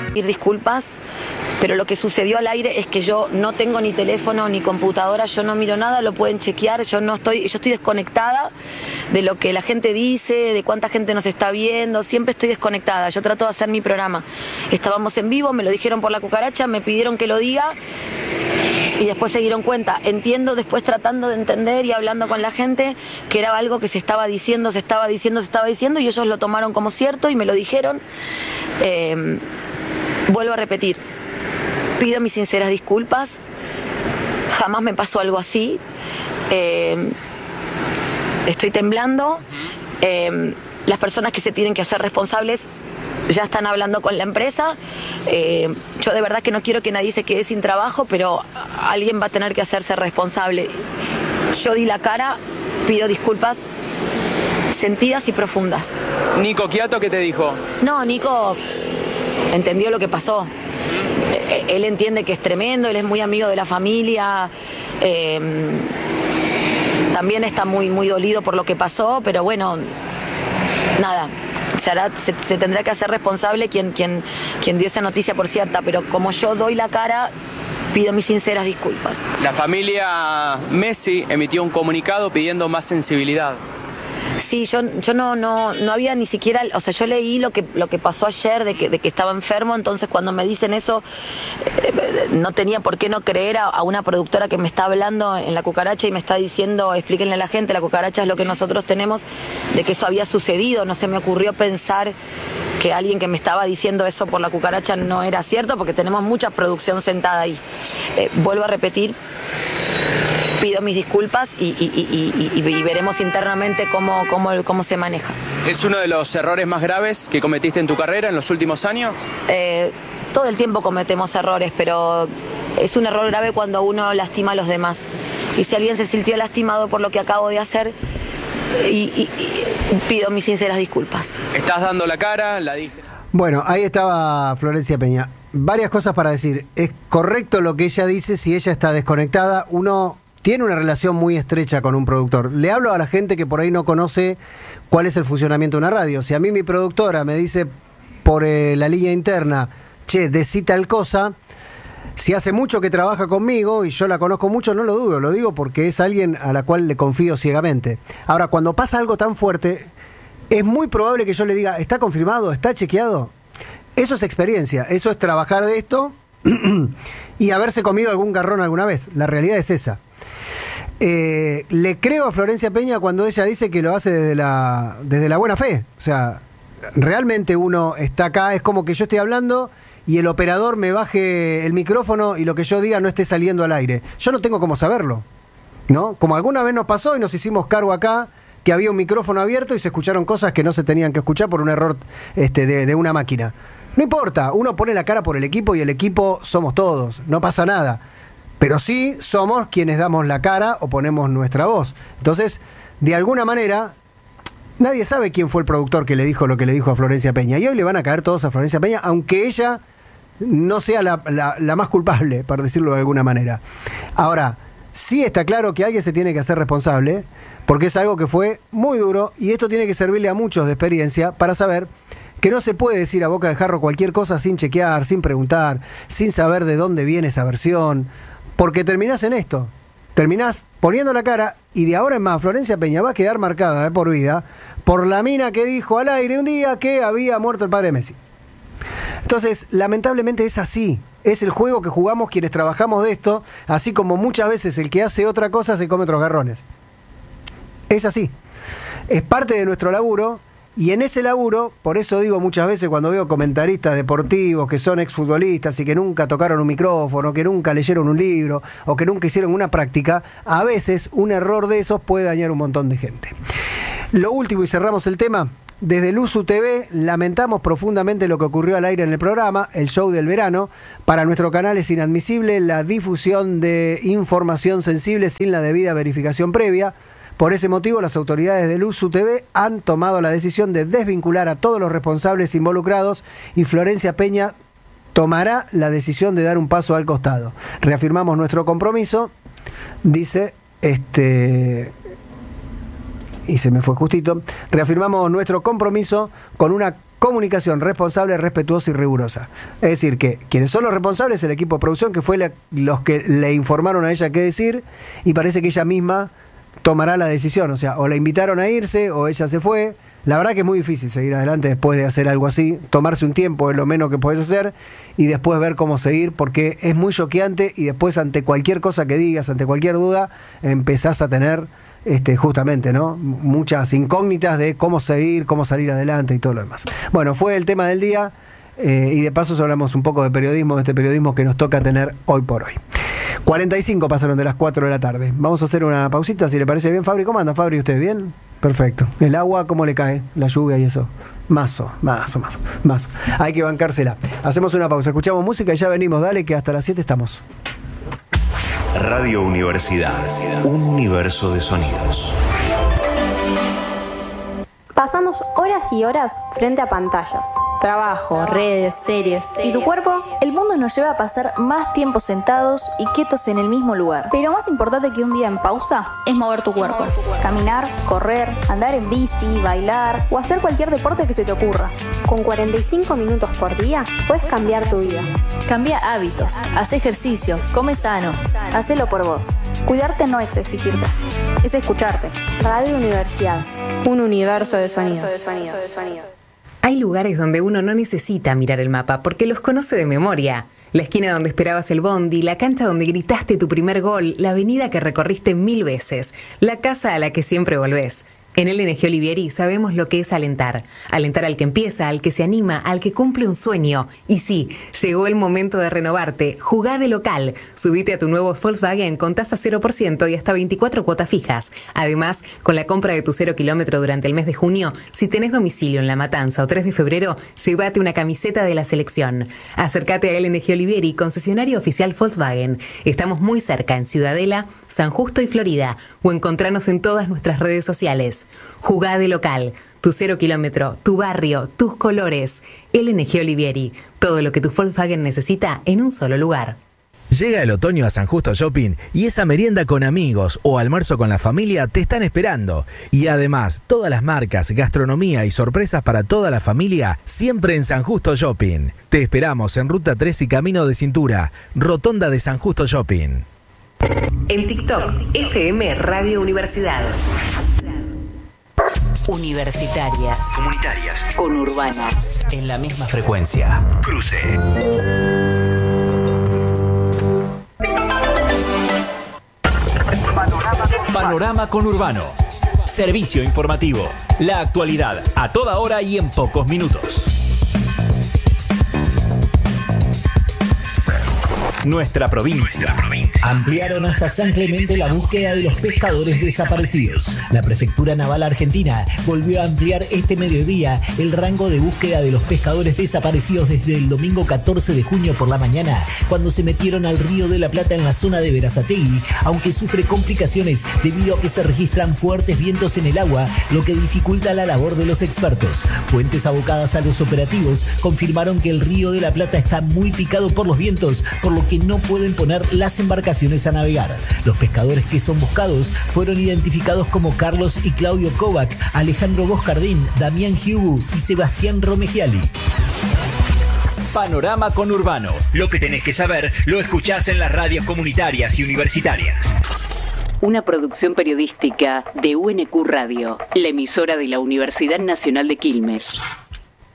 pedir disculpas, pero lo que sucedió al aire es que yo no tengo ni teléfono ni computadora, yo no miro nada, lo pueden chequear, yo estoy desconectada de lo que la gente dice, de cuánta gente nos está viendo, siempre estoy desconectada, yo trato de hacer mi programa. Estábamos en vivo, me lo dijeron por la cucaracha, me pidieron que lo diga y después se dieron cuenta. Entiendo después tratando de entender y hablando con la gente que era algo que se estaba diciendo y ellos lo tomaron como cierto y me lo dijeron. Vuelvo a repetir, pido mis sinceras disculpas, jamás me pasó algo así, estoy temblando, las personas que se tienen que hacer responsables ya están hablando con la empresa, yo de verdad que no quiero que nadie se quede sin trabajo, pero alguien va a tener que hacerse responsable. Yo di la cara, pido disculpas sentidas y profundas. Nico Quiato, ¿qué te dijo? No, Nico entendió lo que pasó. Él entiende que es tremendo, él es muy amigo de la familia, también está muy dolido por lo que pasó, pero bueno, nada, se tendrá que hacer responsable quien dio esa noticia por cierta, pero como yo doy la cara, pido mis sinceras disculpas. La familia Messi emitió un comunicado pidiendo más sensibilidad. Sí, yo no había ni siquiera, o sea, yo leí lo que pasó ayer de que estaba enfermo, entonces cuando me dicen eso, no tenía por qué no creer a una productora que me está hablando en La Cucaracha y me está diciendo, explíquenle a la gente, La Cucaracha es lo que nosotros tenemos, de que eso había sucedido. No se me ocurrió pensar que alguien que me estaba diciendo eso por La Cucaracha no era cierto, porque tenemos mucha producción sentada ahí. Vuelvo a repetir, pido mis disculpas y veremos internamente cómo se maneja. ¿Es uno de los errores más graves que cometiste en tu carrera en los últimos años? Todo el tiempo cometemos errores, pero es un error grave cuando uno lastima a los demás. Y si alguien se sintió lastimado por lo que acabo de hacer, pido mis sinceras disculpas. ¿Estás dando la cara? ¿La diste? Bueno, ahí estaba Florencia Peña. Varias cosas para decir. Es correcto lo que ella dice, si ella está desconectada, uno tiene una relación muy estrecha con un productor. Le hablo a la gente que por ahí no conoce cuál es el funcionamiento de una radio. Si a mí mi productora me dice por la línea interna, che, decí tal cosa, si hace mucho que trabaja conmigo y yo la conozco mucho, no lo dudo, lo digo porque es alguien a la cual le confío ciegamente. Ahora, cuando pasa algo tan fuerte, es muy probable que yo le diga, ¿está confirmado? ¿Está chequeado? Eso es experiencia, eso es trabajar de esto y haberse comido algún garrón alguna vez. La realidad es esa. Le creo a Florencia Peña cuando ella dice que lo hace desde la buena fe. O sea, realmente uno está acá, es como que yo estoy hablando y el operador me baje el micrófono y lo que yo diga no esté saliendo al aire. Yo no tengo cómo saberlo, ¿no? Como alguna vez nos pasó y nos hicimos cargo acá que había un micrófono abierto y se escucharon cosas que no se tenían que escuchar por un error de una máquina. No importa, uno pone la cara por el equipo y el equipo somos todos, no pasa nada. Pero sí somos quienes damos la cara o ponemos nuestra voz. Entonces, de alguna manera, nadie sabe quién fue el productor que le dijo lo que le dijo a Florencia Peña. Y hoy le van a caer todos a Florencia Peña, aunque ella no sea la más culpable, para decirlo de alguna manera. Ahora, sí está claro que alguien se tiene que hacer responsable, porque es algo que fue muy duro, y esto tiene que servirle a muchos de experiencia para saber que no se puede decir a boca de jarro cualquier cosa sin chequear, sin preguntar, sin saber de dónde viene esa versión. Porque terminás en esto, terminás poniendo la cara y de ahora en más Florencia Peña va a quedar marcada de por vida por la mina que dijo al aire un día que había muerto el padre de Messi. Entonces, lamentablemente es así, es el juego que jugamos quienes trabajamos de esto, así como muchas veces el que hace otra cosa se come otros garrones. Es así, es parte de nuestro laburo. Y en ese laburo, por eso digo muchas veces cuando veo comentaristas deportivos que son exfutbolistas y que nunca tocaron un micrófono, que nunca leyeron un libro o que nunca hicieron una práctica, a veces un error de esos puede dañar un montón de gente. Lo último, y cerramos el tema, desde Luzu TV lamentamos profundamente lo que ocurrió al aire en el programa, el show del verano. Para nuestro canal es inadmisible la difusión de información sensible sin la debida verificación previa. Por ese motivo, las autoridades de Luzu TV han tomado la decisión de desvincular a todos los responsables involucrados y Florencia Peña tomará la decisión de dar un paso al costado. Reafirmamos nuestro compromiso, dice, y se me fue justito, reafirmamos nuestro compromiso con una comunicación responsable, respetuosa y rigurosa. Es decir, que quienes son los responsables, el equipo de producción, que fue los que le informaron a ella qué decir, y parece que ella misma tomará la decisión. O sea, o la invitaron a irse o ella se fue. La verdad que es muy difícil seguir adelante después de hacer algo así. Tomarse un tiempo es lo menos que podés hacer y después ver cómo seguir, porque es muy choqueante y después ante cualquier cosa que digas, ante cualquier duda, empezás a tener justamente, ¿no? Muchas incógnitas de cómo seguir, cómo salir adelante y todo lo demás. Bueno, fue el tema del día y de paso hablamos un poco de periodismo, de este periodismo que nos toca tener hoy por hoy. 45 pasaron de las 4 de la tarde. Vamos a hacer una pausita, si le parece bien. Fabri, ¿cómo anda, Fabri? ¿Usted bien? Perfecto. ¿El agua cómo le cae? La lluvia y eso. Mazo. Hay que bancársela. Hacemos una pausa, escuchamos música y ya venimos. Dale, que hasta las 7 estamos. Radio Universidad, un universo de sonidos. Pasamos horas y horas frente a pantallas. Trabajo, redes, series. ¿Y tu cuerpo? El mundo nos lleva a pasar más tiempo sentados y quietos en el mismo lugar. Pero más importante que un día en pausa es mover tu cuerpo. Caminar, correr, andar en bici, bailar o hacer cualquier deporte que se te ocurra. Con 45 minutos por día puedes cambiar tu vida. Cambia hábitos, haz ejercicio, come sano. Hacelo por vos. Cuidarte no es exigirte, es escucharte. Radio Universidad, un universo de sonido. Hay lugares donde uno no necesita mirar el mapa porque los conoce de memoria. La esquina donde esperabas el bondi, la cancha donde gritaste tu primer gol, la avenida que recorriste 1000 veces, la casa a la que siempre volvés. En LNG Olivieri sabemos lo que es alentar. Alentar al que empieza, al que se anima, al que cumple un sueño. Y sí, llegó el momento de renovarte. Jugá de local. Subite a tu nuevo Volkswagen con tasa 0% y hasta 24 cuotas fijas. Además, con la compra de tu 0 kilómetro durante el mes de junio, si tenés domicilio en La Matanza o 3 de febrero, llévate una camiseta de la selección. Acércate a LNG Olivieri, concesionario oficial Volkswagen. Estamos muy cerca en Ciudadela, San Justo y Florida. O encontranos en todas nuestras redes sociales. Jugá de local, tu 0 kilómetro, tu barrio, tus colores. LNG Olivieri, todo lo que tu Volkswagen necesita en un solo lugar. Llega el otoño a San Justo Shopping y esa merienda con amigos o almuerzo con la familia te están esperando. Y además, todas las marcas, gastronomía y sorpresas para toda la familia siempre en San Justo Shopping. Te esperamos en Ruta 3 y Camino de Cintura, Rotonda de San Justo Shopping. En TikTok, FM Radio Universidad. Universitarias. Comunitarias. Conurbanas. En la misma frecuencia. Cruce. Panorama Conurbano. Servicio informativo. La actualidad a toda hora y en pocos minutos. Nuestra provincia. Ampliaron hasta San Clemente la búsqueda de los pescadores desaparecidos. La Prefectura Naval Argentina volvió a ampliar este mediodía el rango de búsqueda de los pescadores desaparecidos desde el domingo 14 de junio por la mañana, cuando se metieron al Río de la Plata en la zona de Berazategui, aunque sufre complicaciones debido a que se registran fuertes vientos en el agua, lo que dificulta la labor de los expertos. Fuentes abocadas a los operativos confirmaron que el Río de la Plata está muy picado por los vientos, por lo que no pueden poner las embarcaciones a navegar. Los pescadores que son buscados fueron identificados como Carlos y Claudio Kovac, Alejandro Boscardín, Damián Giubu y Sebastián Romegiali. Panorama Conurbano. Lo que tenés que saber lo escuchás en las radios comunitarias y universitarias. Una producción periodística de UNQ Radio, la emisora de la Universidad Nacional de Quilmes.